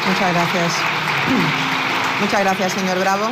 Muchas gracias. Muchas gracias, señor Bravo.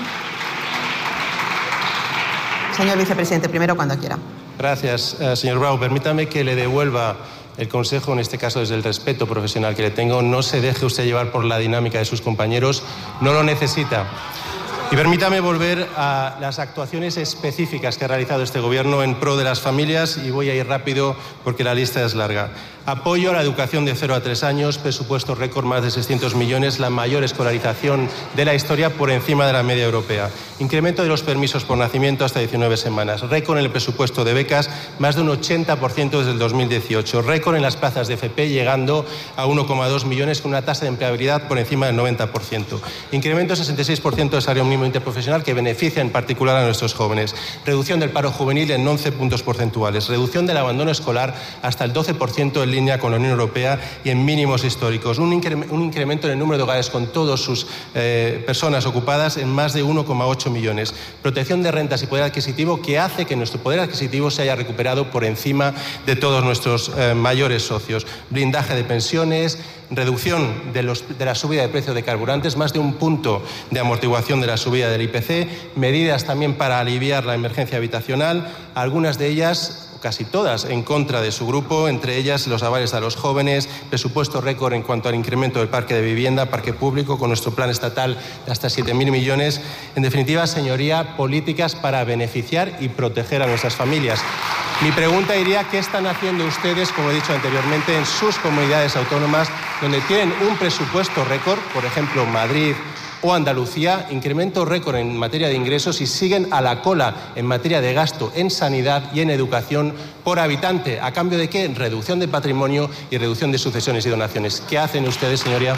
Señor vicepresidente, primero cuando quiera. Gracias, señor Bravo. Permítame que le devuelva el consejo, en este caso desde el respeto profesional que le tengo. No se deje usted llevar por la dinámica de sus compañeros, no lo necesita. Y permítame volver a las actuaciones específicas que ha realizado este Gobierno en pro de las familias, y voy a ir rápido porque la lista es larga. Apoyo a la educación de 0 a 3 años, presupuesto récord, más de 600 millones, la mayor escolarización de la historia por encima de la media europea. Incremento de los permisos por nacimiento hasta 19 semanas. Récord en el presupuesto de becas, más de un 80% desde el 2018. Récord en las plazas de FP, llegando a 1,2 millones, con una tasa de empleabilidad por encima del 90%. Incremento del 66% del salario mínimo interprofesional, que beneficia en particular a nuestros jóvenes. Reducción del paro juvenil en 11 puntos porcentuales. Reducción del abandono escolar hasta el 12% en línea con la Unión Europea y en mínimos históricos. Un incremento en el número de hogares con todas sus personas ocupadas en más de 1,8 millones. Protección de rentas y poder adquisitivo, que hace que nuestro poder adquisitivo se haya recuperado por encima de todos nuestros mayores socios. Blindaje de pensiones, reducción de la subida de precio de carburantes, más de un punto de amortiguación de la subida del IPC, medidas también para aliviar la emergencia habitacional, algunas de ellas, casi todas, en contra de su grupo, entre ellas los avales a los jóvenes, presupuesto récord en cuanto al incremento del parque de vivienda, parque público, con nuestro plan estatal de hasta 7.000 millones. En definitiva, señoría, políticas para beneficiar y proteger a nuestras familias. Mi pregunta iría: ¿qué están haciendo ustedes, como he dicho anteriormente, en sus comunidades autónomas, donde tienen un presupuesto récord, por ejemplo, Madrid o Andalucía, incremento récord en materia de ingresos, y siguen a la cola en materia de gasto en sanidad y en educación por habitante? ¿A cambio de qué? Reducción de patrimonio y reducción de sucesiones y donaciones. ¿Qué hacen ustedes, señoría?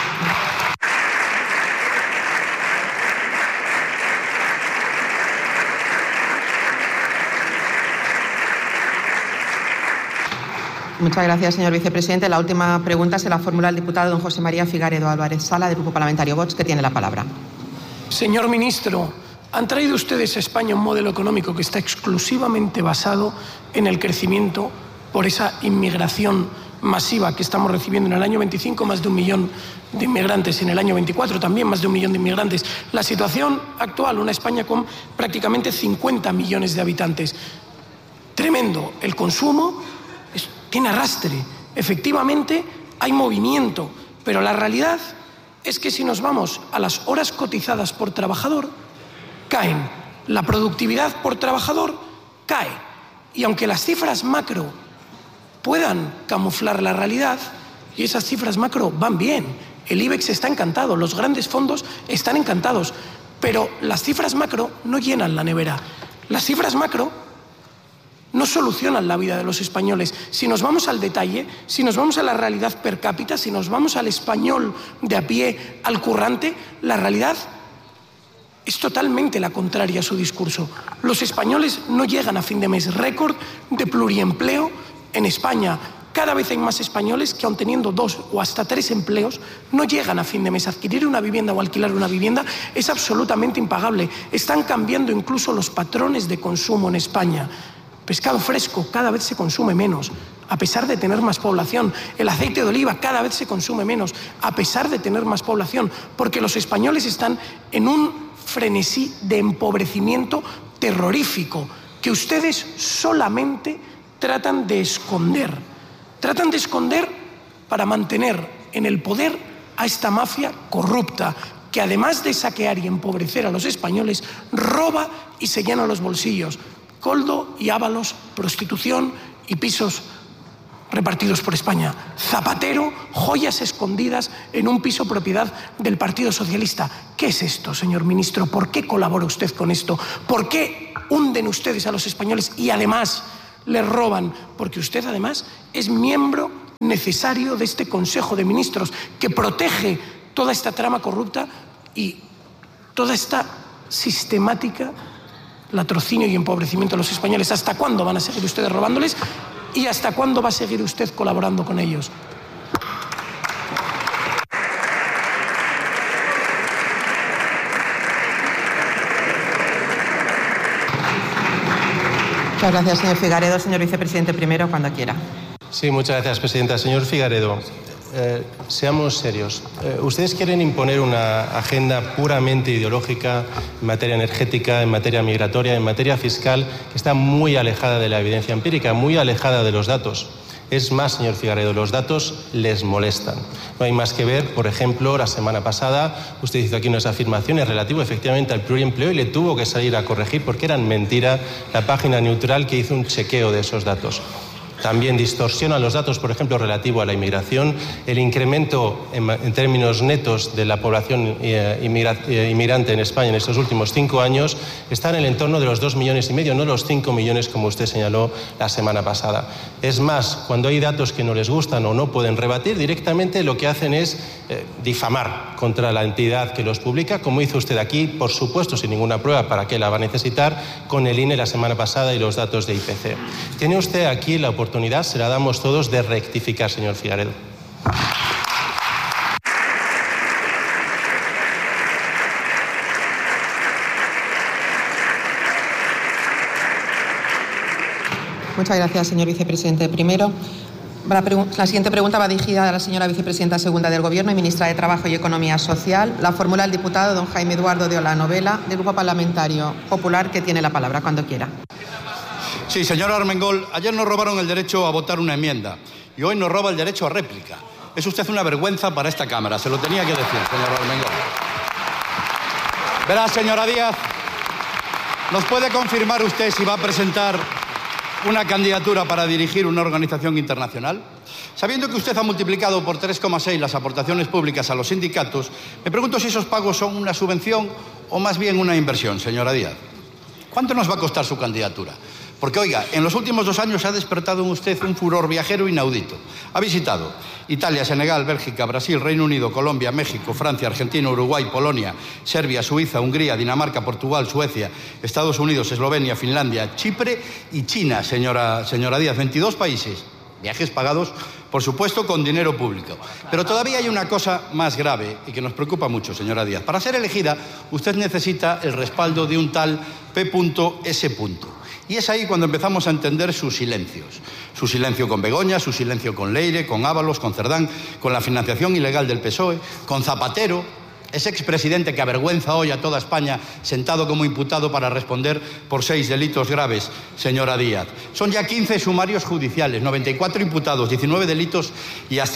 Muchas gracias, señor vicepresidente. La última pregunta se la formula el diputado don José María Figaredo Álvarez Sala, del Grupo Parlamentario Vox, que tiene la palabra. Señor ministro, han traído ustedes a España un modelo económico que está exclusivamente basado en el crecimiento por esa inmigración masiva que estamos recibiendo en el año 25, más de 1 millón de inmigrantes, en el año 24 también más de 1 millón de inmigrantes. La situación actual, una España con prácticamente 50 millones de habitantes. Tremendo. El consumo tiene arrastre. Efectivamente, hay movimiento, pero la realidad es que si nos vamos a las horas cotizadas por trabajador, caen. La productividad por trabajador cae. Y aunque las cifras macro puedan camuflar la realidad, y esas cifras macro van bien, el IBEX está encantado, los grandes fondos están encantados, pero las cifras macro no llenan la nevera. Las cifras macro no solucionan la vida de los españoles. Si nos vamos al detalle, si nos vamos a la realidad per cápita, si nos vamos al español de a pie, al currante, la realidad es totalmente la contraria a su discurso. Los españoles no llegan a fin de mes. Récord de pluriempleo en España. Cada vez hay más españoles que, aun teniendo 2 o hasta 3 empleos, no llegan a fin de mes. Adquirir una vivienda o alquilar una vivienda es absolutamente impagable. Están cambiando incluso los patrones de consumo en España. Pescado fresco cada vez se consume menos, a pesar de tener más población. El aceite de oliva cada vez se consume menos, a pesar de tener más población, porque los españoles están en un frenesí de empobrecimiento terrorífico que ustedes solamente tratan de esconder. Tratan de esconder para mantener en el poder a esta mafia corrupta, que además de saquear y empobrecer a los españoles, roba y se llena los bolsillos. Coldo y Ábalos, prostitución y pisos repartidos por España. Zapatero, joyas escondidas en un piso propiedad del Partido Socialista. ¿Qué es esto, señor ministro? ¿Por qué colabora usted con esto? ¿Por qué hunden ustedes a los españoles y además les roban? Porque usted además es miembro necesario de este Consejo de Ministros que protege toda esta trama corrupta y toda esta sistemática latrocinio y empobrecimiento de los españoles. ¿Hasta cuándo van a seguir ustedes robándoles? ¿Y hasta cuándo va a seguir usted colaborando con ellos? Muchas gracias, señor Figaredo. Señor vicepresidente, primero, cuando quiera. Sí, muchas gracias, presidenta. Señor Figaredo, seamos serios. Ustedes quieren imponer una agenda puramente ideológica en materia energética, en materia migratoria, en materia fiscal, que está muy alejada de la evidencia empírica, muy alejada de los datos. Es más, señor Figaredo, los datos les molestan. No hay más que ver, por ejemplo, la semana pasada usted hizo aquí unas afirmaciones relativas efectivamente al pluriempleo y le tuvo que salir a corregir porque eran mentira la página neutral que hizo un chequeo de esos datos. También distorsionan los datos, por ejemplo, relativo a la inmigración. El incremento en términos netos de la población inmigrante en España en estos últimos 5 años está en el entorno de los 2,5 millones, no los 5 millones como usted señaló la semana pasada. Es más, cuando hay datos que no les gustan o no pueden rebatir, directamente lo que hacen es difamar contra la entidad que los publica, como hizo usted aquí, por supuesto, sin ninguna prueba, ¿para qué la va a necesitar?, con el INE la semana pasada y los datos de IPC. Tiene usted aquí la oportunidad, se la damos todos, de rectificar, señor Figaredo. Muchas gracias, señor vicepresidente. Primero, la siguiente pregunta va dirigida a la señora vicepresidenta segunda del Gobierno y ministra de Trabajo y Economía Social. La formula el diputado don Jaime Eduardo de Olanovela, del Grupo Parlamentario Popular, que tiene la palabra cuando quiera. Sí, señor Armengol, ayer nos robaron el derecho a votar una enmienda y hoy nos roba el derecho a réplica. Es usted una vergüenza para esta Cámara, se lo tenía que decir, señor Armengol. Verá, señora Díaz, ¿nos puede confirmar usted si va a presentar una candidatura para dirigir una organización internacional? Sabiendo que usted ha multiplicado por 3,6 las aportaciones públicas a los sindicatos, me pregunto si esos pagos son una subvención o más bien una inversión, señora Díaz. ¿Cuánto nos va a costar su candidatura? Porque, oiga, en los últimos 2 años ha despertado en usted un furor viajero inaudito. Ha visitado Italia, Senegal, Bélgica, Brasil, Reino Unido, Colombia, México, Francia, Argentina, Uruguay, Polonia, Serbia, Suiza, Hungría, Dinamarca, Portugal, Suecia, Estados Unidos, Eslovenia, Finlandia, Chipre y China, señora Díaz. 22 países. Viajes pagados, por supuesto, con dinero público. Pero todavía hay una cosa más grave y que nos preocupa mucho, señora Díaz. Para ser elegida, usted necesita el respaldo de un tal P.S. Y es ahí cuando empezamos a entender sus silencios. Su silencio con Begoña, su silencio con Leire, con Ábalos, con Cerdán, con la financiación ilegal del PSOE, con Zapatero, ese expresidente que avergüenza hoy a toda España, sentado como imputado para responder por 6 delitos graves, señora Díaz. Son ya 15 sumarios judiciales, 94 imputados, 19 delitos y hasta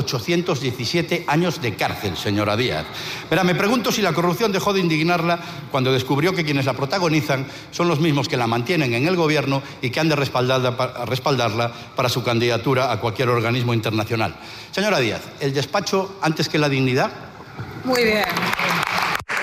1.817 años de cárcel, señora Díaz. Verá, me pregunto si la corrupción dejó de indignarla cuando descubrió que quienes la protagonizan son los mismos que la mantienen en el gobierno y que han de respaldarla para su candidatura a cualquier organismo internacional. Señora Díaz, ¿el despacho antes que la dignidad? Muy bien.